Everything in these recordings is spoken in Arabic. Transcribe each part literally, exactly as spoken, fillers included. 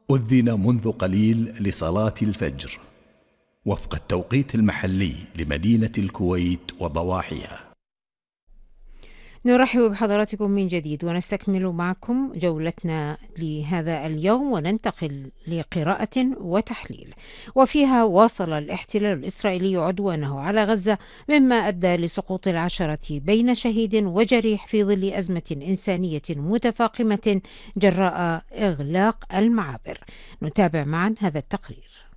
أذن منذ قليل لصلاة الفجر وفق التوقيت المحلي لمدينة الكويت وضواحيها. نرحب بحضراتكم من جديد ونستكمل معكم جولتنا لهذا اليوم، وننتقل لقراءة وتحليل. وفيها واصل الاحتلال الإسرائيلي عدوانه على غزة، مما أدى لسقوط العشرة بين شهيد وجريح في ظل أزمة إنسانية متفاقمة جراء إغلاق المعابر. نتابع معا هذا التقرير.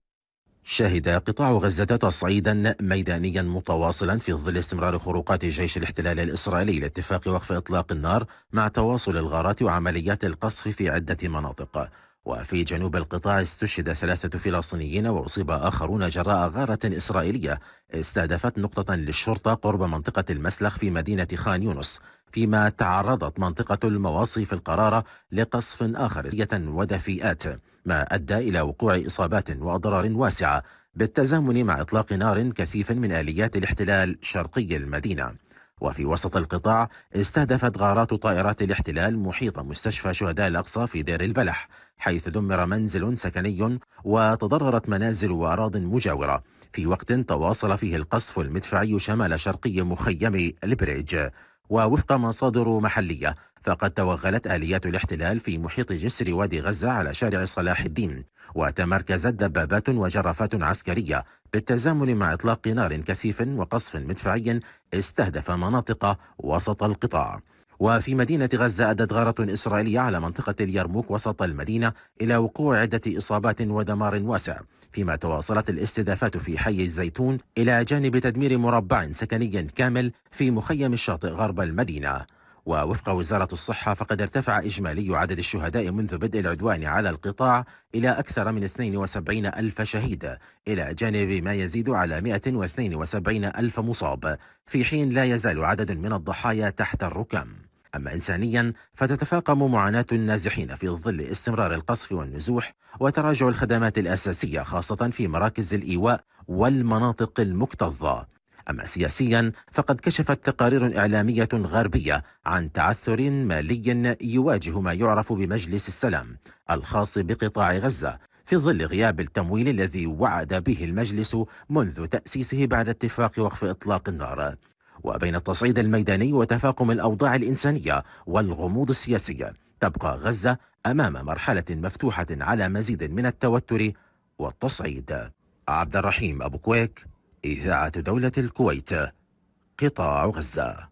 شهد قطاع غزة تصعيدا ميدانيا متواصلا في ظل استمرار خروقات جيش الاحتلال الإسرائيلي لاتفاق وقف إطلاق النار مع تواصل الغارات وعمليات القصف في عدة مناطق. وفي جنوب القطاع استشهد ثلاثة فلسطينيين وأصيب آخرون جراء غارة إسرائيلية استهدفت نقطة للشرطة قرب منطقة المسلخ في مدينة خان يونس، فيما تعرضت منطقة المواصي في القرارة لقصف آخر ودفيئات، ما أدى إلى وقوع إصابات وأضرار واسعة بالتزامن مع إطلاق نار كثيف من آليات الاحتلال شرقي المدينة. وفي وسط القطاع استهدفت غارات طائرات الاحتلال محيط مستشفى شهداء الأقصى في دير البلح، حيث دمر منزل سكني وتضررت منازل وأراضٍ مجاورة، في وقت تواصل فيه القصف المدفعي شمال شرقي مخيم البريج. ووفق مصادر محلية فقد توغلت آليات الاحتلال في محيط جسر وادي غزة على شارع صلاح الدين، وتمركزت دبابات وجرافات عسكرية بالتزامن مع إطلاق نار كثيف وقصف مدفعي استهدف مناطق وسط القطاع. وفي مدينة غزة أدت غارة إسرائيلية على منطقة اليرموك وسط المدينة إلى وقوع عدة إصابات ودمار واسع، فيما تواصلت الاستهدافات في حي الزيتون إلى جانب تدمير مربع سكني كامل في مخيم الشاطئ غرب المدينة. ووفق وزارة الصحة فقد ارتفع إجمالي عدد الشهداء منذ بدء العدوان على القطاع إلى أكثر من اثنين وسبعين ألف شهيد، إلى جانب ما يزيد على مئة واثنين وسبعين ألف مصاب، في حين لا يزال عدد من الضحايا تحت الركام. أما إنسانيا فتتفاقم معاناة النازحين في ظل استمرار القصف والنزوح وتراجع الخدمات الأساسية، خاصة في مراكز الإيواء والمناطق المكتظة. أما سياسيا فقد كشفت تقارير إعلامية غربية عن تعثر مالي يواجه ما يعرف بمجلس السلام الخاص بقطاع غزة، في ظل غياب التمويل الذي وعد به المجلس منذ تأسيسه بعد اتفاق وقف إطلاق النار. وبين التصعيد الميداني وتفاقم الأوضاع الإنسانية والغموض السياسي، تبقى غزة أمام مرحلة مفتوحة على مزيد من التوتر والتصعيد. عبد الرحيم أبو كويك، إذاعة دولة الكويت، قطاع غزة.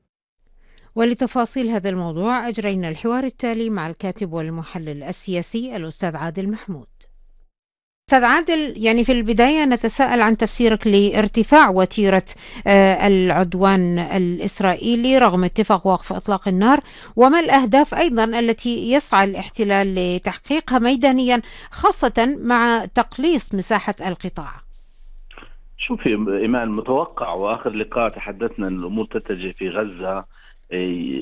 ولتفاصيل هذا الموضوع أجرينا الحوار التالي مع الكاتب والمحلل السياسي الأستاذ عادل محمود. أستاذ عادل، يعني في البداية نتساءل عن تفسيرك لارتفاع وتيرة العدوان الإسرائيلي رغم اتفاق وقف إطلاق النار، وما الأهداف أيضا التي يسعى الاحتلال لتحقيقها ميدانيا، خاصة مع تقليص مساحة القطاع. شوفي إيمان، متوقع وآخر لقاء تحدثنا أن الأمور تتجه في غزة